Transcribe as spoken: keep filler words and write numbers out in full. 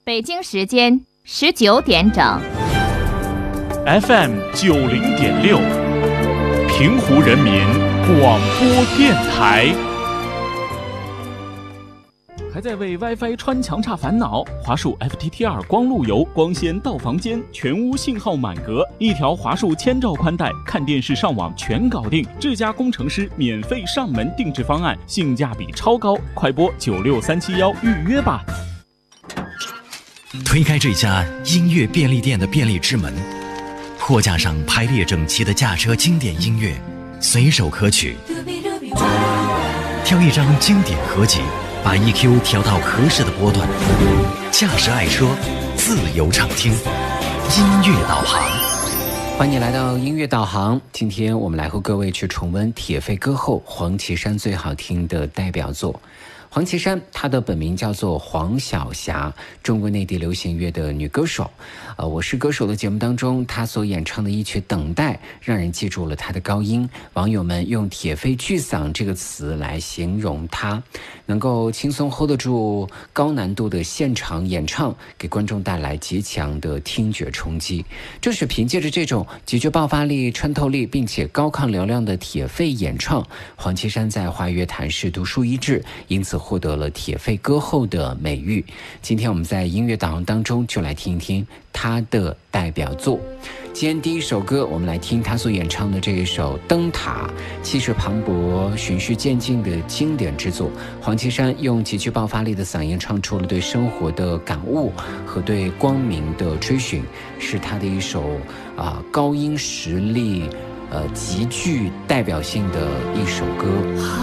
北京时间十九点整。 F M 九零点六，平湖人民广播电台。还在为 WiFi 穿墙差烦恼？华数 F T T 二光路由，光纤到房间，全屋信号满格，一条华数千兆宽带，看电视上网全搞定。智家工程师免费上门定制方案，性价比超高，快拨九六三七幺预约吧。 推开这家音乐便利店的便利之门，货架上排列整齐的驾车经典音乐，随手可取。挑一张经典合集，把 E Q 调到合适的波段，驾驶爱车，自由畅听，音乐导航。 欢迎来到音乐导航，今天我们来和各位去重温铁肺歌后黄绮珊最好听的代表作。黄绮珊，她的本名叫做黄晓霞，中国内地流行乐的女歌手。呃，我是歌手的节目当中，她所演唱的一曲《等待》，让人记住了她的高音。网友们用铁肺巨嗓这个词来形容她，能够轻松 hold 得住高难度的现场演唱，给观众带来极强的听觉冲击。正是凭借着这种极具爆发力、穿透力，并且高亢嘹亮的铁肺演唱，黄绮珊在华乐坛是独树一帜，因此获得了铁肺歌后的美誉。今天我们在音乐导航当中就来听一听她的代表作。今天第一首歌，我们来听她所演唱的这一首《灯塔》，气势磅礴、循序渐进的经典之作。黄绮珊用极具爆发力的嗓音唱出了对生活的感悟和对光明的追寻，是她的一首啊、呃、高音实力呃极具代表性的一首歌。